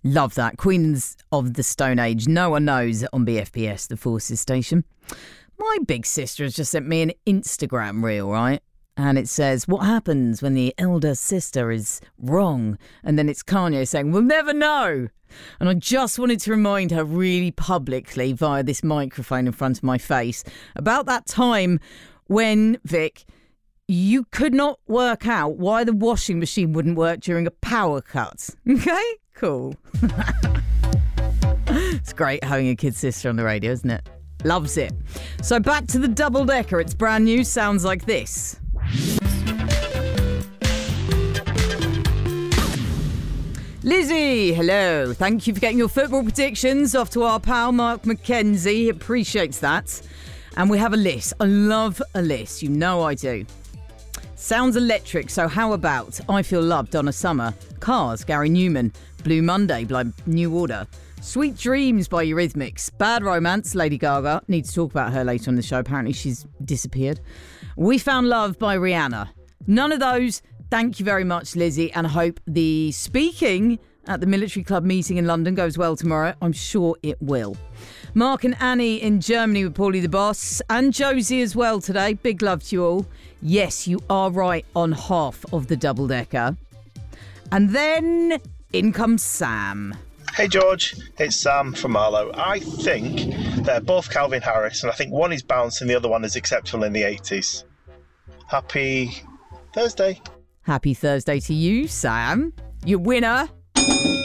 Love that. Queens of the Stone Age. No one knows on BFBS, the Forces station. My big sister has just sent me an Instagram reel, right? And it says, what happens when the elder sister is wrong? And then it's Kanye saying, we'll never know. And I just wanted to remind her really publicly via this microphone in front of my face about that time when, Vic, you could not work out why the washing machine wouldn't work during a power cut. Okay? Cool. It's great having a kid sister on the radio, isn't it? Loves it. So back to the double decker. It's brand new. Sounds like this. Lizzie, hello. Thank you for getting your football predictions off to our pal Mark McKenzie. He appreciates that. And we have a list. I love a list. You know I do. Sounds electric, so how about I Feel Loved on a Summer? Cars, Gary Newman. Blue Monday by New Order. Sweet Dreams by Eurythmics. Bad Romance, Lady Gaga. Need to talk about her later on the show. Apparently she's disappeared. We Found Love by Rihanna. None of those. Thank you very much, Lizzie. And I hope the speaking at the Military Club meeting in London goes well tomorrow. I'm sure it will. Mark and Annie in Germany with Paulie the Boss. And Josie as well today. Big love to you all. Yes, you are right on half of the double decker. And then in comes Sam. Hey George, it's Sam from Marlow. I think they're both Calvin Harris, and I think one is bounce and the other one is acceptable in the 80s. Happy Thursday. Happy Thursday to you, Sam. Your winner